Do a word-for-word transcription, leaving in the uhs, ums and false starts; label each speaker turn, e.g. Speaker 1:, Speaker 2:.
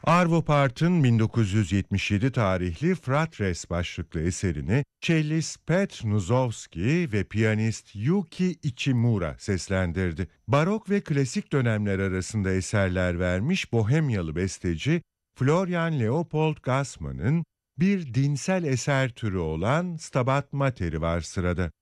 Speaker 1: Arvo Part'ın bin dokuz yüz yetmiş yedi tarihli Fratres başlıklı eserini cellist Petr Nuzovski ve piyanist Yuki Ichimura seslendirdi. Barok ve klasik dönemler arasında eserler vermiş Bohemyalı besteci Florian Leopold Gassman'ın bir dinsel eser türü olan Stabat Mater'i var sırada.